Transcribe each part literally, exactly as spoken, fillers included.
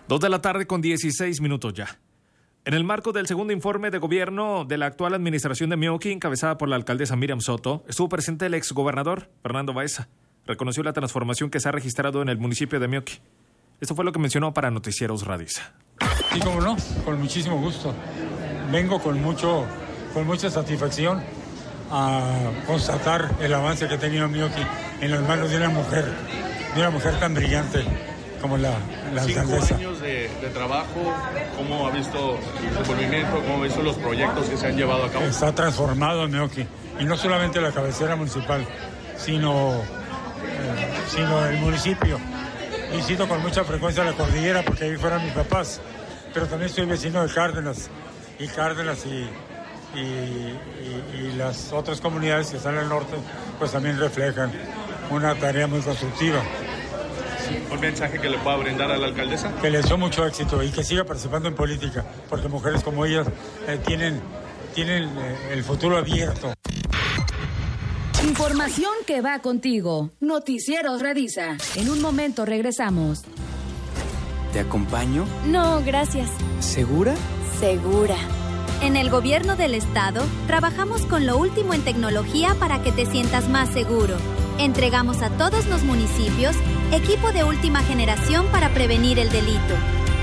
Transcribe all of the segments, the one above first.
Dos de la tarde con dieciséis minutos ya. En el marco del segundo informe de gobierno de la actual administración de Meoqui, encabezada por la alcaldesa Miriam Soto, estuvo presente el exgobernador Fernando Baeza. Reconoció la transformación que se ha registrado en el municipio de Meoqui. Esto fue lo que mencionó para Noticieros Radiza. Sí, cómo no, con muchísimo gusto. Vengo con mucho, con mucha satisfacción a constatar el avance que ha tenido Meoqui en las manos de una mujer, de una mujer tan brillante como la, la alcaldesa. Cinco años de, de trabajo, ¿cómo ha visto el movimiento, cómo ha visto los proyectos que se han llevado a cabo? Está transformado Meoqui, y no solamente la cabecera municipal, sino, eh, sino el municipio. Visito con mucha frecuencia la cordillera porque ahí fueron mis papás, pero también soy vecino de Cárdenas, y Cárdenas y, y, y, y las otras comunidades que están al norte, pues también reflejan una tarea muy constructiva. ¿Un mensaje que le pueda brindar a la alcaldesa? Que le deseo mucho éxito y que siga participando en política, porque mujeres como ellas eh, tienen, tienen eh, el futuro abierto. Información que va contigo. Noticieros Radiza. En un momento regresamos. ¿Te acompaño? No, gracias. ¿Segura? Segura. En el gobierno del estado, trabajamos con lo último en tecnología para que te sientas más seguro. Entregamos a todos los municipios equipo de última generación para prevenir el delito.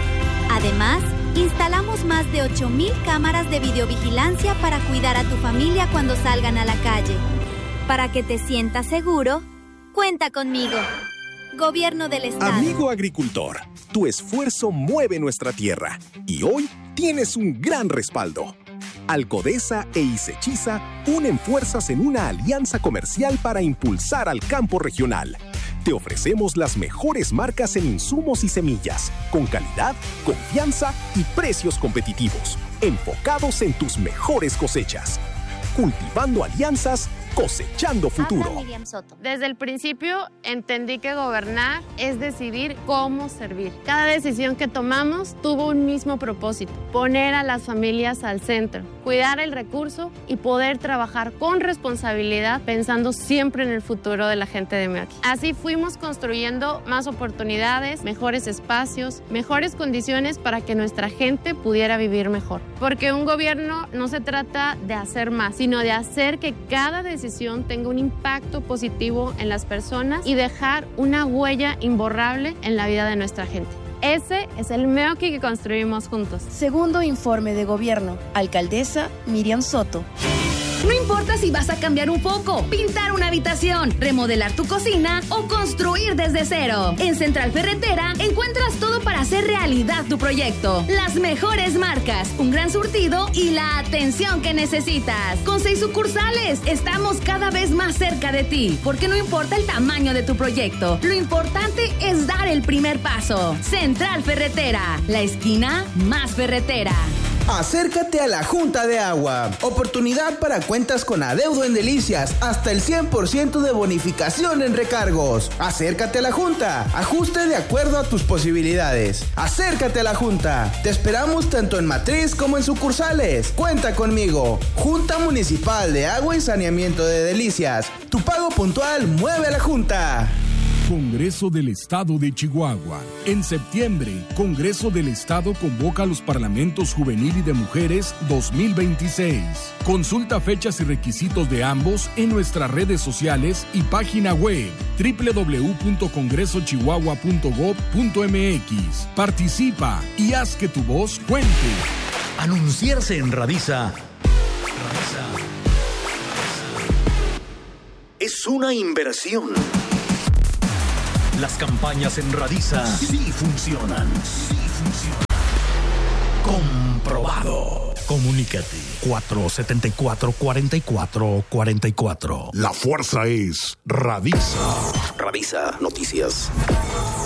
Además, instalamos más de ocho mil cámaras de videovigilancia para cuidar a tu familia cuando salgan a la calle. Para que te sientas seguro, cuenta conmigo. Gobierno del estado. Amigo agricultor, tu esfuerzo mueve nuestra tierra y hoy tienes un gran respaldo. Alcodesa e Isechiza unen fuerzas en una alianza comercial para impulsar al campo regional. Te ofrecemos las mejores marcas en insumos y semillas, con calidad, confianza y precios competitivos, enfocados en tus mejores cosechas. Cultivando alianzas, cosechando futuro. Habla Miriam Soto. Desde el principio entendí que gobernar es decidir cómo servir. Cada decisión que tomamos tuvo un mismo propósito: poner a las familias al centro, cuidar el recurso y poder trabajar con responsabilidad, pensando siempre en el futuro de la gente de Meoqui. Así fuimos construyendo más oportunidades, mejores espacios, mejores condiciones para que nuestra gente pudiera vivir mejor. Porque un gobierno no se trata de hacer más, sino de hacer que cada decisión tenga un impacto positivo en las personas y dejar una huella imborrable en la vida de nuestra gente. Ese es el Meoqui que construimos juntos. Segundo informe de gobierno. Alcaldesa Miriam Soto. No importa si vas a cambiar un foco, pintar una habitación, remodelar tu cocina o construir desde cero. En Central Ferretera encuentras todo para hacer realidad tu proyecto. Las mejores marcas, un gran surtido y la atención que necesitas. Con seis sucursales, estamos cada vez más cerca de ti, porque no importa el tamaño de tu proyecto, lo importante es dar el primer paso. Central Ferretera, la esquina más ferretera. Acércate a la Junta de Agua. Oportunidad para cuentas con adeudo en Delicias. Hasta el cien por ciento de bonificación en recargos. Acércate a la Junta. Ajuste de acuerdo a tus posibilidades. Acércate a la Junta. Te esperamos tanto en matriz como en sucursales. Cuenta conmigo. Junta Municipal de Agua y Saneamiento de Delicias. Tu pago puntual mueve a la Junta. Congreso del Estado de Chihuahua. En septiembre, Congreso del Estado convoca a los Parlamentos Juvenil y de Mujeres dos mil veintiséis. Consulta fechas y requisitos de ambos en nuestras redes sociales y página web doble u doble u doble u punto congreso chihuahua punto gob punto m x. Participa y haz que tu voz cuente. Anunciarse en Radiza. Radiza. Es una inversión. Las campañas en Radiza sí funcionan. Sí funcionan. Comprobado. Comunícate. cuatro siete cuatro, cuatro cuatro cuatro cuatro. La fuerza es Radiza. Radiza Noticias.